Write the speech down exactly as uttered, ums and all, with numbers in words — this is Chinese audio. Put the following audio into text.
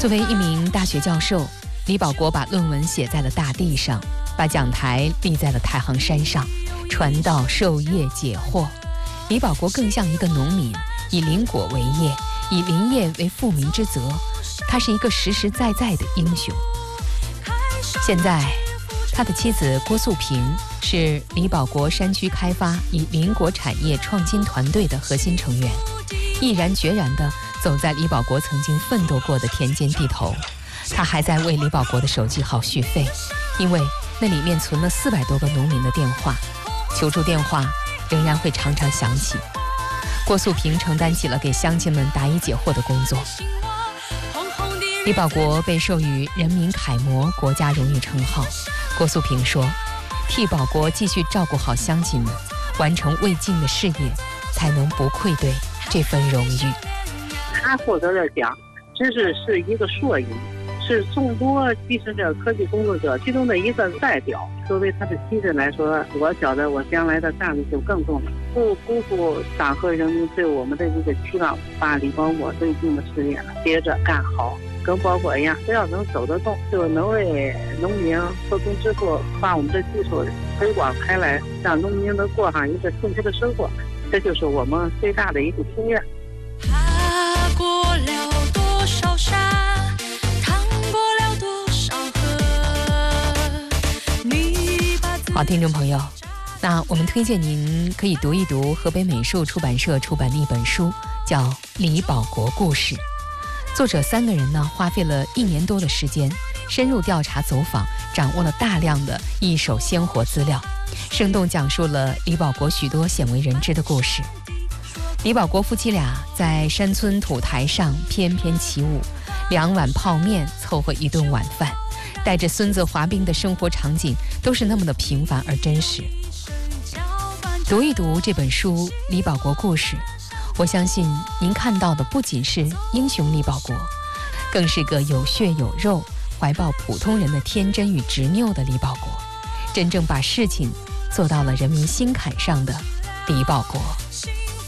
作为一名大学教授，李保国把论文写在了大地上，把讲台立在了太行山上，传道授业解惑。李保国更像一个农民，以林果为业，以林业为富民之责。他是一个实实在在的英雄。现在他的妻子郭素萍是李保国山区开发与林果产业创新团队的核心成员，毅然决然地走在李保国曾经奋斗过的田间地头。他还在为李保国的手机号续费，因为那里面存了四百多个农民的电话，求助电话仍然会常常响起。郭素萍承担起了给乡亲们答疑解惑的工作。李保国被授予人民楷模国家荣誉称号。郭素萍说，替保国继续照顾好乡亲们，完成未尽的事业，才能不愧对这份荣誉。 他获得的奖只是是一个缩影，是众多基层的科技工作者其中的一个代表。作为他的妻子来说，我觉得我将来的担子就更重了，不辜负党和人民对我们的一个期望，把李保国最近的事业接着干好。跟保国一样，只要能走得动，就能为农民和平致富，把我们的技术推广开来，让农民能过上一个幸福的生活。这就是我们最大的一个心愿。 踏过了多少山，趟过了多少河。你把好，听众朋友，那我们推荐您可以读一读河北美术出版社出版的一本书，叫《李保国故事》。作者三个人呢，花费了一年多的时间，深入调查走访，掌握了大量的一手鲜活资料，生动讲述了李保国许多鲜为人知的故事。李保国夫妻俩在山村土台上翩翩起舞，两碗泡面凑合一顿晚饭，带着孙子滑冰的生活场景都是那么的平凡而真实。读一读这本书《李保国故事》，我相信您看到的不仅是英雄李保国，更是个有血有肉、怀抱普通人的天真与执拗的李保国，真正把事情做到了人民心坎上的李保国。